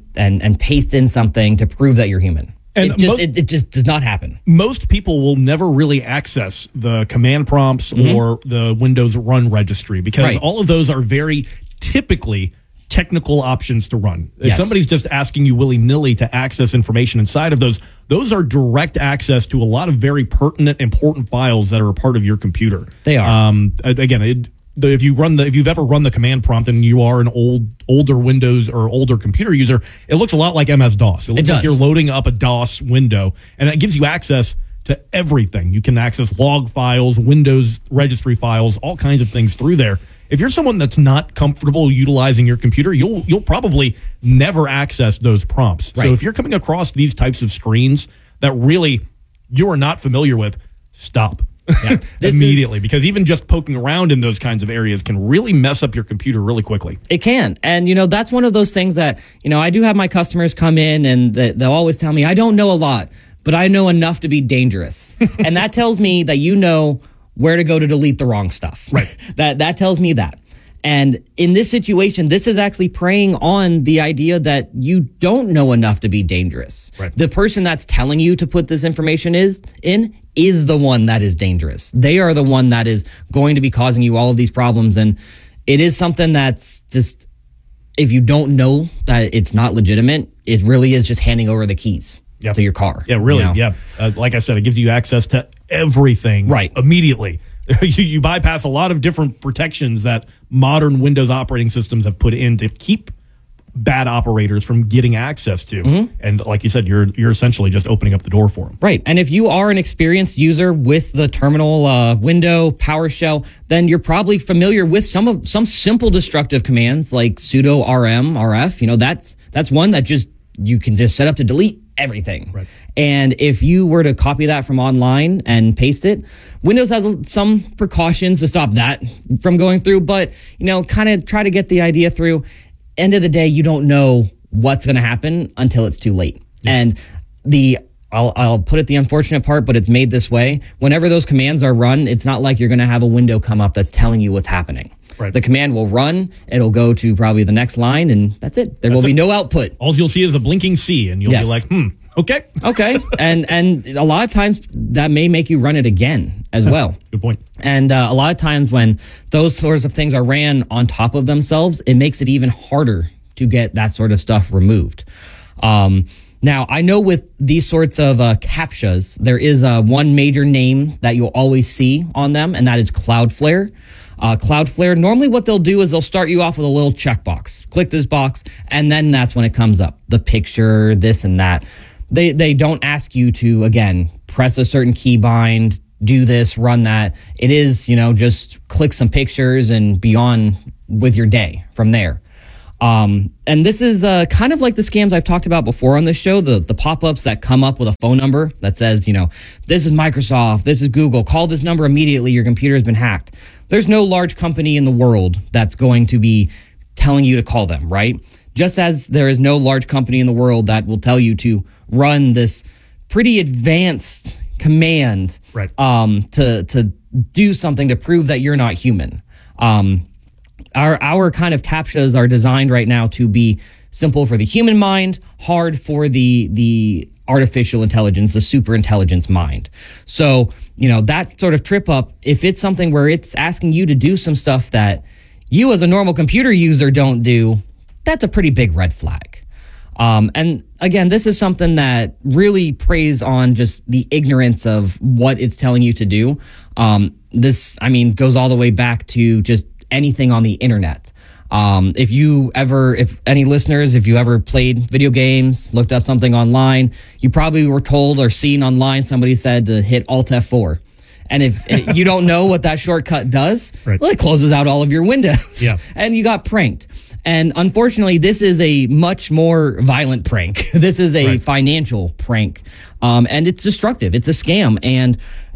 and paste in something to prove that you're human. And it just does not happen. Most people will never really access the command prompts or the Windows run registry, because all of those are very typically technical options to run. If somebody's just asking you willy-nilly to access information inside of those are direct access to a lot of very pertinent, important files that are a part of your computer. They are. Again, if you've ever run the command prompt and you are an older Windows or older computer user, it looks a lot like MS-DOS. It looks like you're loading up a DOS window, and it gives you access to everything. You can access log files, Windows registry files, all kinds of things through there. If you're someone that's not comfortable utilizing your computer, you'll probably never access those prompts. Right. So if you're coming across these types of screens that really you are not familiar with, stop. Yeah, immediately, because even just poking around in those kinds of areas can really mess up your computer really quickly. It can. And, that's one of those things that, I do have my customers come in and they'll always tell me, I don't know a lot, but I know enough to be dangerous. And that tells me that you know where to go to delete the wrong stuff. Right. That tells me that. And in this situation, this is actually preying on the idea that you don't know enough to be dangerous. Right. The person that's telling you to put this information is the one that is dangerous. They are the one that is going to be causing you all of these problems. And it is something that's just, if you don't know that it's not legitimate, it really is just handing over the keys to your car. Yeah, really. Yeah. Like I said, it gives you access to everything immediately. You bypass a lot of different protections that modern Windows operating systems have put in to keep bad operators from getting access to. And like you said, you're essentially just opening up the door for them. Right. And if you are an experienced user with the terminal window, PowerShell, then you're probably familiar with some simple destructive commands like sudo rm rf. That's one that you can just set up to delete everything. Right. And if you were to copy that from online and paste it, Windows has some precautions to stop that from going through, but kind of try to get the idea through. End of the day, you don't know what's going to happen until it's too late. Yeah. And I'll put it the unfortunate part, but it's made this way. Whenever those commands are run, it's not like you're going to have a window come up that's telling you what's happening. Right. The command will run, it'll go to probably the next line, and that's it. There will be no output. All you'll see is a blinking C, and you'll be like, Okay. And a lot of times that may make you run it again as well. Good point. And a lot of times when those sorts of things are ran on top of themselves, it makes it even harder to get that sort of stuff removed. Now, I know with these sorts of CAPTCHAs, there is one major name that you'll always see on them, and that is Cloudflare. Cloudflare, normally what they'll do is they'll start you off with a little checkbox. Click this box, and then that's when it comes up. The picture, this and that. They don't ask you to, again, press a certain keybind, do this, run that. It is, just click some pictures and be on with your day from there. And this is kind of like the scams I've talked about before on this show, the pop-ups that come up with a phone number that says, this is Microsoft, this is Google, call this number immediately, your computer has been hacked. There's no large company in the world that's going to be telling you to call them, right? Just as there is no large company in the world that will tell you to run this pretty advanced command to do something to prove that you're not human. Our kind of CAPTCHAs are designed right now to be simple for the human mind, hard for the artificial intelligence, the super intelligence mind. So, that sort of trip up, if it's something where it's asking you to do some stuff that you as a normal computer user don't do, that's a pretty big red flag. And again, this is something that really preys on just the ignorance of what it's telling you to do. This goes all the way back to just anything on the internet. If any listeners, if you ever played video games, looked up something online, you probably were told or seen online, somebody said to hit Alt F4. And if you don't know what that shortcut does, well, it closes out all of your windows. Yeah. And you got pranked. And unfortunately, this is a much more violent prank. This is a financial prank. And it's destructive. It's a scam. And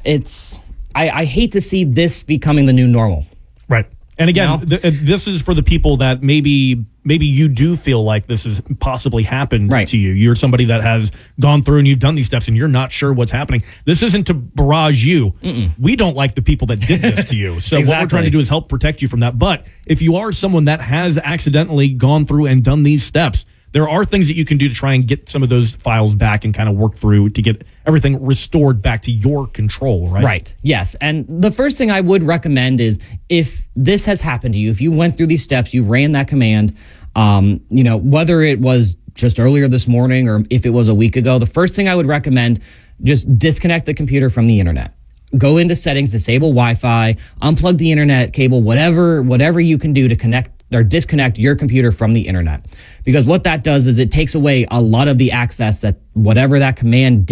I hate to see this becoming the new normal. Right. And again, this is for the people that maybe you do feel like this has possibly happened to you. You're somebody that has gone through and you've done these steps and you're not sure what's happening. This isn't to barrage you. Mm-mm. We don't like the people that did this to you. So what we're trying to do is help protect you from that. But if you are someone that has accidentally gone through and done these steps, there are things that you can do to try and get some of those files back and kind of work through to get everything restored back to your control, right? Right. Yes. And the first thing I would recommend is if this has happened to you, if you went through these steps, you ran that command, whether it was just earlier this morning or if it was a week ago, the first thing I would recommend, just disconnect the computer from the internet. Go into settings, disable Wi-Fi, unplug the internet cable, whatever you can do to connect or disconnect your computer from the internet. Because what that does is it takes away a lot of the access that whatever that command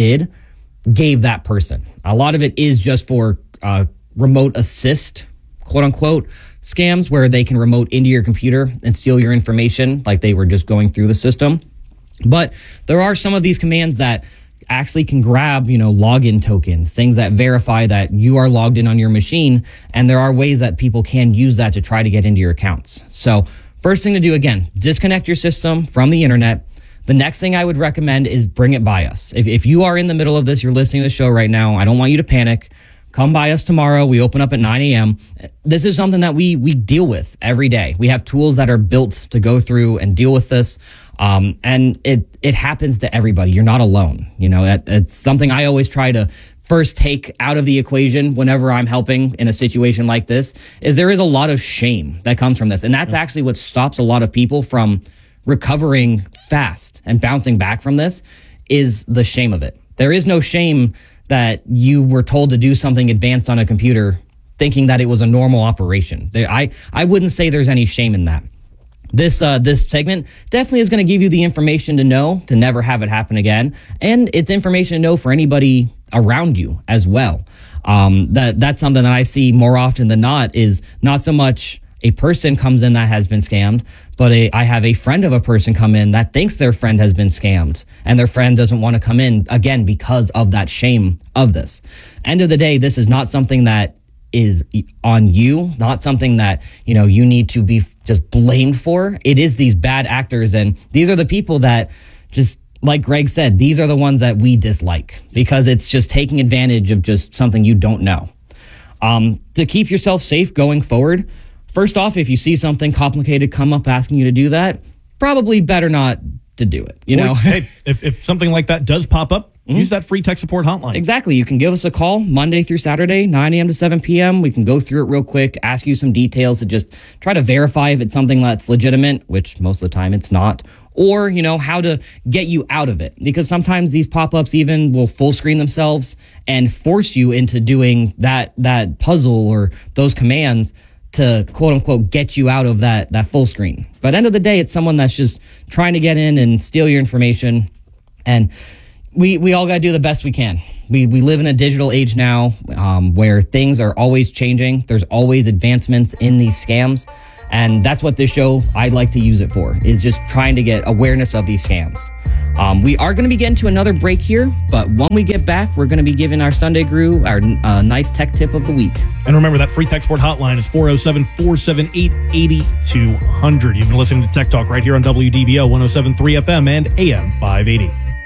gave that person. A lot of it is just for remote assist, quote unquote, scams where they can remote into your computer and steal your information like they were just going through the system. But there are some of these commands that actually can grab, login tokens, things that verify that you are logged in on your machine. And there are ways that people can use that to try to get into your accounts. So first thing to do, again, disconnect your system from the internet. The next thing I would recommend is bring it by us. If you are in the middle of this, you're listening to the show right now, I don't want you to panic. Come by us tomorrow. We open up at 9 a.m. This is something that we deal with every day. We have tools that are built to go through and deal with this. And it happens to everybody. You're not alone. It's something I always try to first take out of the equation whenever I'm helping in a situation like this, is there is a lot of shame that comes from this. And that's actually what stops a lot of people from recovering fast and bouncing back from this, is the shame of it. There is no shame that you were told to do something advanced on a computer thinking that it was a normal operation. I wouldn't say there's any shame in that. This segment definitely is going to give you the information to know to never have it happen again. And it's information to know for anybody around you as well. That's something that I see more often than not, is not so much a person comes in that has been scammed, but I have a friend of a person come in that thinks their friend has been scammed, and their friend doesn't want to come in, again, because of that shame of this. End of the day, this is not something that is on you, not something that, you need to be just blamed for. It is these bad actors, and these are the people that, just like Greg said, these are the ones that we dislike, because it's just taking advantage of just something you don't know. To keep yourself safe going forward, first off, if you see something complicated come up asking you to do that, probably better not to do it. You know, hey, if something like that does pop up, use that free tech support hotline. Exactly. You can give us a call Monday through Saturday, 9 a.m. to 7 p.m. We can go through it real quick, ask you some details to just try to verify if it's something that's legitimate, which most of the time it's not, or, you know, how to get you out of it. Because sometimes these pop-ups even will full screen themselves and force you into doing that puzzle or those commands to quote unquote get you out of that full screen. But at the end of the day, it's someone that's just trying to get in and steal your information. And we all got to do the best we can. We live in a digital age now where things are always changing. There's always advancements in these scams. And that's what this show, I'd like to use it for, is just trying to get awareness of these scams. We are going to be getting to another break here, but when we get back, we're going to be giving our Sunday Brew our nice tech tip of the week. And remember, that free tech support hotline is 407-478-8200. You've been listening to Tech Talk right here on WDBO 107.3 FM and AM 580.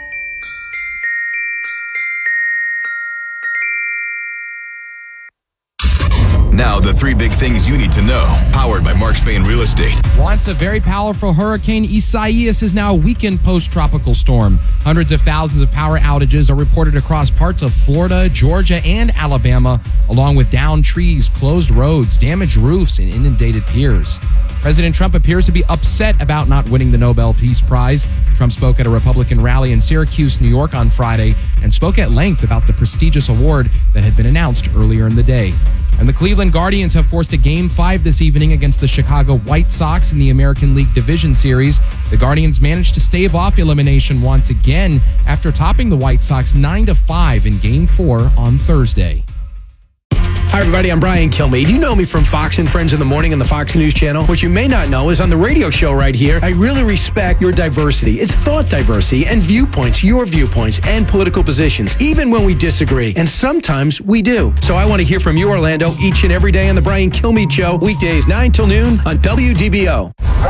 Now, the three big things you need to know, powered by Mark Spain Real Estate. Once a very powerful hurricane, Isaias is now a weakened post-tropical storm. Hundreds of thousands of power outages are reported across parts of Florida, Georgia, and Alabama, along with downed trees, closed roads, damaged roofs, and inundated piers. President Trump appears to be upset about not winning the Nobel Peace Prize. Trump spoke at a Republican rally in Syracuse, New York on Friday and spoke at length about the prestigious award that had been announced earlier in the day. And the Cleveland Guardians have forced a Game 5 this evening against the Chicago White Sox in the American League Division Series. The Guardians managed to stave off elimination once again after topping the White Sox 9-5 in Game 4 on Thursday. Hi, everybody. I'm Brian Kilmeade. You know me from Fox and Friends in the Morning on the Fox News Channel. What you may not know is on the radio show right here, I really respect your diversity. It's thought diversity and viewpoints, your viewpoints and political positions, even when we disagree. And sometimes we do. So I want to hear from you, Orlando, each and every day on the Brian Kilmeade Show, weekdays 9 till noon on WDBO.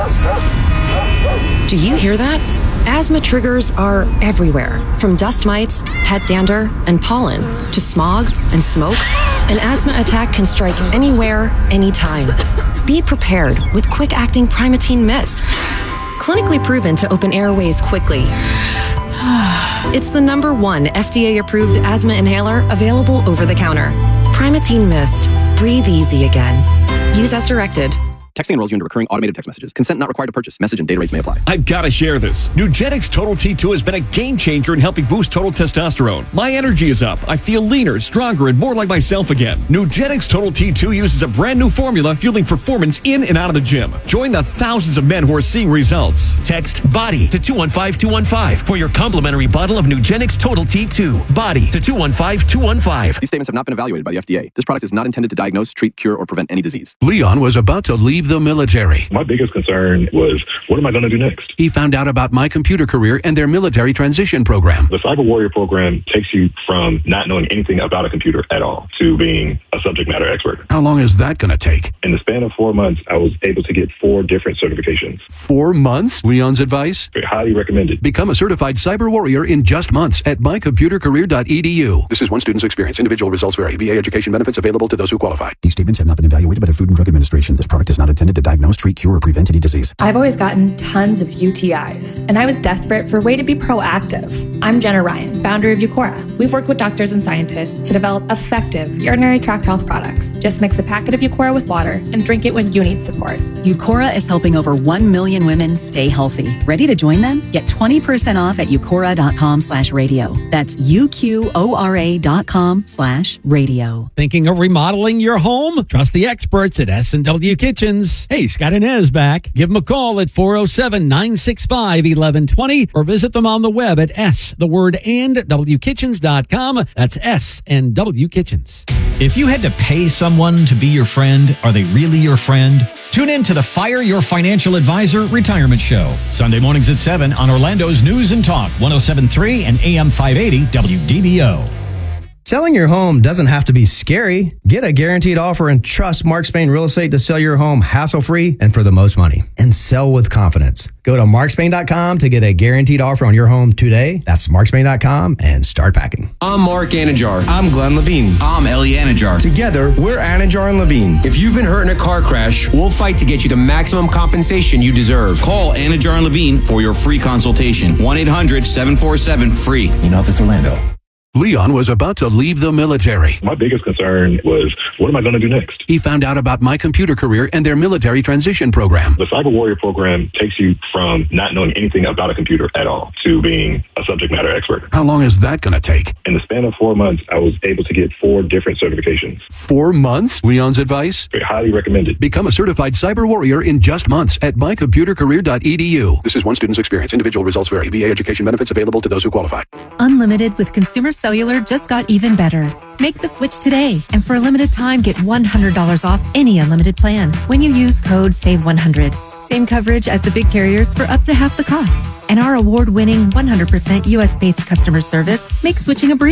Do you hear that? Asthma triggers are everywhere, from dust mites, pet dander, and pollen, to smog and smoke. An asthma attack can strike anywhere, anytime. Be prepared with quick-acting Primatene Mist. Clinically proven to open airways quickly. It's the #1 FDA-approved asthma inhaler available over the counter. Primatene Mist. Breathe easy again. Use as directed. Texting enrolls you into recurring automated text messages. Consent not required to purchase. Message and data rates may apply. I've got to share this. Nugenix Total T2 has been a game changer in helping boost total testosterone. My energy is up. I feel leaner, stronger, and more like myself again. Nugenix Total T2 uses a brand new formula fueling performance in and out of the gym. Join the thousands of men who are seeing results. Text BODY to 215215 for your complimentary bottle of Nugenix Total T2. BODY to 215215. These statements have not been evaluated by the FDA. This product is not intended to diagnose, treat, cure, or prevent any disease. Leon was about to leave the military. My biggest concern was, what am I going to do next? He found out about My Computer Career and their military transition program. The Cyber Warrior program takes you from not knowing anything about a computer at all to being a subject matter expert. How long is that going to take? In the span of 4 months, I was able to get 4 different certifications. 4 months? Leon's advice? Highly recommended. Become a certified cyber warrior in just months at mycomputercareer.edu. This is one student's experience. Individual results vary. VA education benefits available to those who qualify. These statements have not been evaluated by the Food and Drug Administration. This product is not intended to diagnose, treat, cure, or prevent any disease. I've always gotten tons of UTIs, and I was desperate for a way to be proactive. I'm Jenna Ryan, founder of Eucora. We've worked with doctors and scientists to develop effective urinary tract health products. Just mix a packet of Eucora with water and drink it when you need support. Eucora is helping over 1 million women stay healthy. Ready to join them? Get 20% off at eucora.com/radio. That's UQORA.com/radio. Thinking of remodeling your home? Trust the experts at S&W Kitchens. Hey, Scott Inez back. Give them a call at 407-965-1120 or visit them on the web at WKitchens.com. That's S&W Kitchens. If you had to pay someone to be your friend, are they really your friend? Tune in to the Fire Your Financial Advisor Retirement Show. Sunday mornings at 7 on Orlando's News and Talk, 107.3 and AM 580 WDBO. Selling your home doesn't have to be scary. Get a guaranteed offer and trust Mark Spain Real Estate to sell your home hassle-free and for the most money. And sell with confidence. Go to markspain.com to get a guaranteed offer on your home today. That's markspain.com and start packing. I'm Mark Anajar. I'm Glenn Levine. I'm Ellie Anajar. Together, we're Anajar and Levine. If you've been hurt in a car crash, we'll fight to get you the maximum compensation you deserve. Call Anajar and Levine for your free consultation. 1-800-747-FREE. In Office Orlando. Leon was about to leave the military. My biggest concern was, what am I going to do next? He found out about My Computer Career and their military transition program. The Cyber Warrior program takes you from not knowing anything about a computer at all to being a subject matter expert. How long is that going to take? In the span of 4 months, I was able to get 4 different certifications. 4 months? Leon's advice? Highly recommended. Become a certified cyber warrior in just months at mycomputercareer.edu. This is one student's experience. Individual results vary. VA education benefits available to those who qualify. Unlimited with Consumer Cellular just got even better. Make the switch today, and for a limited time, get $100 off any unlimited plan when you use code SAVE100. Same coverage as the big carriers for up to half the cost. And our award-winning 100% US-based customer service makes switching a breeze.